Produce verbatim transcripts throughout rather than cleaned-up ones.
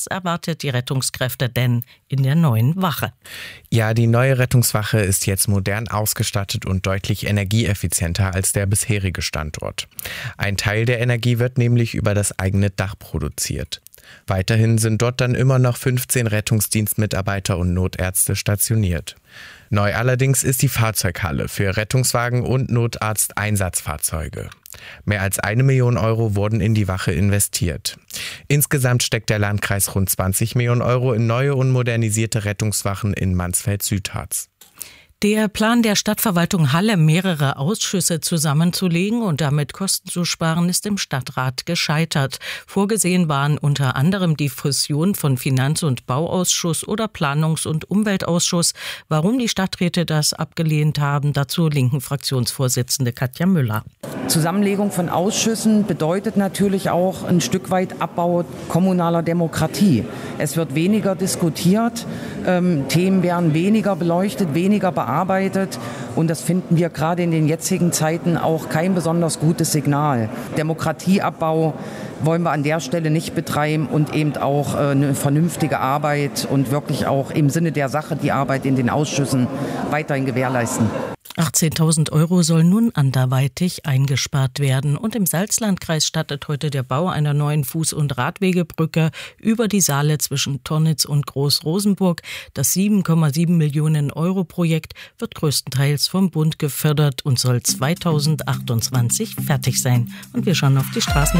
Was erwartet die Rettungskräfte denn in der neuen Wache? Ja, die neue Rettungswache ist jetzt modern ausgestattet und deutlich energieeffizienter als der bisherige Standort. Ein Teil der Energie wird nämlich über das eigene Dach produziert. Weiterhin sind dort dann immer noch fünfzehn Rettungsdienstmitarbeiter und Notärzte stationiert. Neu allerdings ist die Fahrzeughalle für Rettungswagen und Notarzt-Einsatzfahrzeuge. Mehr als eine Million Euro wurden in die Wache investiert. Insgesamt steckt der Landkreis rund zwanzig Millionen Euro in neue und modernisierte Rettungswachen in Mansfeld-Südharz. Der Plan der Stadtverwaltung Halle, mehrere Ausschüsse zusammenzulegen und damit Kosten zu sparen, ist im Stadtrat gescheitert. Vorgesehen waren unter anderem die Fusion von Finanz- und Bauausschuss oder Planungs- und Umweltausschuss. Warum die Stadträte das abgelehnt haben, dazu linken Fraktionsvorsitzende Katja Müller. Zusammenlegung von Ausschüssen bedeutet natürlich auch ein Stück weit Abbau kommunaler Demokratie. Es wird weniger diskutiert, ähm, Themen werden weniger beleuchtet, weniger bearbeitet. Arbeitet. Und das finden wir gerade in den jetzigen Zeiten auch kein besonders gutes Signal. Demokratieabbau wollen wir an der Stelle nicht betreiben und eben auch eine vernünftige Arbeit und wirklich auch im Sinne der Sache die Arbeit in den Ausschüssen weiterhin gewährleisten. achtzehntausend Euro soll nun anderweitig eingespart werden. Und im Salzlandkreis startet heute der Bau einer neuen Fuß- und Radwegebrücke über die Saale zwischen Tonnitz und Groß-Rosenburg. Das sieben Komma sieben Millionen Euro Projekt wird größtenteils vom Bund gefördert und soll zweitausendachtundzwanzig fertig sein. Und wir schauen auf die Straßen.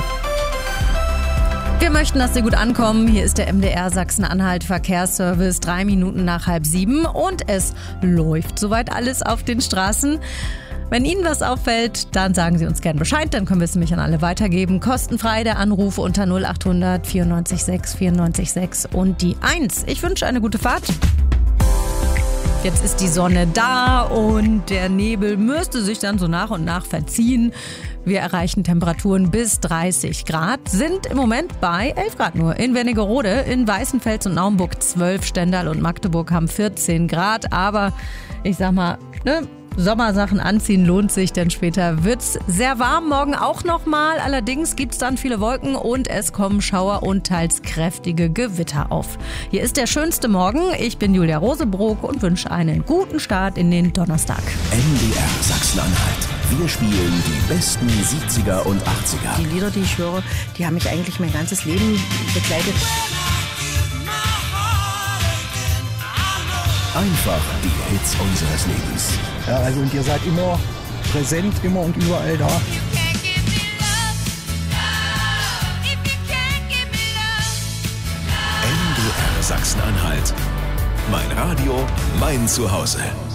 Wir möchten, dass Sie gut ankommen. Hier ist der M D R Sachsen-Anhalt Verkehrsservice, drei Minuten nach halb sieben. Und es läuft soweit alles auf den Straßen. Wenn Ihnen was auffällt, dann sagen Sie uns gerne Bescheid, dann können wir es nämlich an alle weitergeben. Kostenfrei der Anruf unter null acht hundert vierundneunzig sechs vierundneunzig sechs und die eins. Ich wünsche eine gute Fahrt. Jetzt ist die Sonne da und der Nebel müsste sich dann so nach und nach verziehen. Wir erreichen Temperaturen bis dreißig Grad, sind im Moment bei elf Grad nur. In Wernigerode, in Weißenfels und Naumburg zwölf, Stendal und Magdeburg haben vierzehn Grad. Aber ich sag mal, ne, Sommersachen anziehen lohnt sich, denn später wird's sehr warm. Morgen auch nochmal. Allerdings gibt's dann viele Wolken und es kommen Schauer und teils kräftige Gewitter auf. Hier ist der schönste Morgen. Ich bin Julia Rosebrock und wünsche einen guten Start in den Donnerstag. M D R Sachsen-Anhalt. Wir spielen die besten siebziger und achtziger. Die Lieder, die ich höre, die haben mich eigentlich mein ganzes Leben begleitet. Einfach die Hits unseres Lebens. Ja, also und ihr seid immer präsent, immer und überall da. M D R Sachsen-Anhalt. Mein Radio, mein Zuhause.